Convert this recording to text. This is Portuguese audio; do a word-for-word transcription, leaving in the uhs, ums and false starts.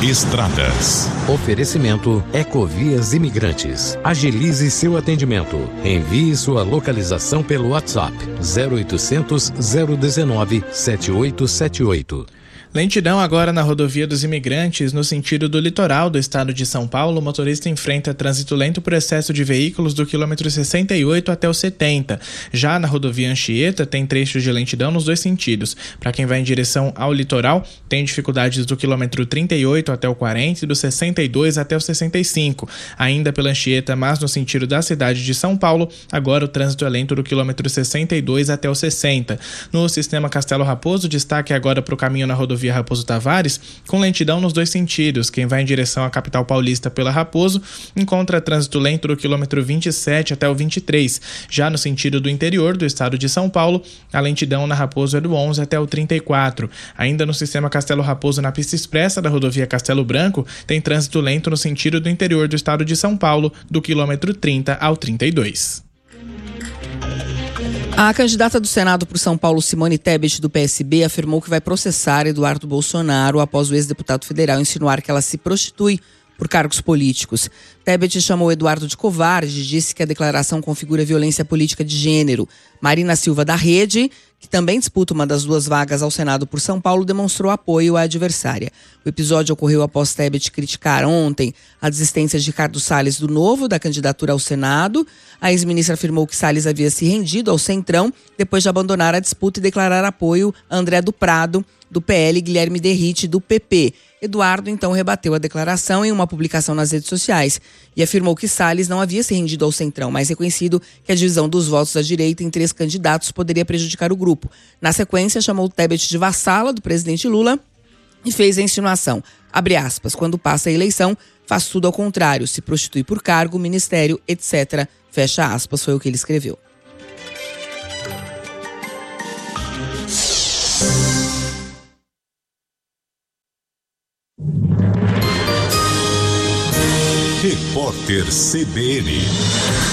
Estradas. Oferecimento Ecovias Imigrantes. Agilize seu atendimento. Envie sua localização pelo WhatsApp zero oitocentos, zero dezenove, sete oito sete oito. Lentidão agora na rodovia dos Imigrantes, no sentido do litoral do estado de São Paulo. O motorista enfrenta trânsito lento por excesso de veículos do quilômetro sessenta e oito até o setenta. Já na rodovia Anchieta, tem trechos de lentidão nos dois sentidos. Para quem vai em direção ao litoral, tem dificuldades do quilômetro trinta e oito até o quarenta e do sessenta e dois até o sessenta e cinco. Ainda pela Anchieta, mas no sentido da cidade de São Paulo, agora o trânsito é lento do quilômetro sessenta e dois até o sessenta. No sistema Castelo Raposo, destaque agora para o caminho na rodovia Raposo Tavares, com lentidão nos dois sentidos. Quem vai em direção à capital paulista pela Raposo encontra trânsito lento do quilômetro vinte e sete até o vinte e três. Já no sentido do interior do estado de São Paulo, a lentidão na Raposo é do onze até o trinta e quatro. Ainda no sistema Castelo Raposo, na pista expressa da rodovia Castelo Branco, tem trânsito lento no sentido do interior do estado de São Paulo, do quilômetro trinta ao trinta e dois. A candidata do Senado por São Paulo, Simone Tebet, do P S B, afirmou que vai processar Eduardo Bolsonaro após o ex-deputado federal insinuar que ela se prostitui por cargos políticos. Tebet chamou Eduardo de covarde e disse que a declaração configura violência política de gênero. Marina Silva, da Rede, que também disputa uma das duas vagas ao Senado por São Paulo, demonstrou apoio à adversária. O episódio ocorreu após Tebet criticar ontem a desistência de Ricardo Salles do Novo da candidatura ao Senado. A ex-ministra afirmou que Salles havia se rendido ao Centrão depois de abandonar a disputa e declarar apoio a André do Prado, do P L, e Guilherme Derrite, do P P. Eduardo então rebateu a declaração em uma publicação nas redes sociais e afirmou que Salles não havia se rendido ao Centrão, mas reconhecido que a divisão dos votos da direita em três candidatos poderia prejudicar o grupo. Na sequência, chamou Tebet de vassala do presidente Lula e fez a insinuação, abre aspas, quando passa a eleição, faz tudo ao contrário, se prostitui por cargo, ministério, etcétera. Fecha aspas, foi o que ele escreveu. Repórter C B N.